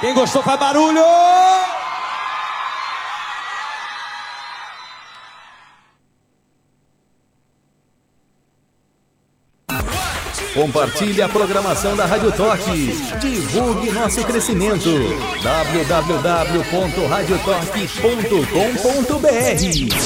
Quem gostou faz barulho! Compartilhe a programação da Rádio Toque. Divulgue nosso crescimento. www.radiotoque.com.br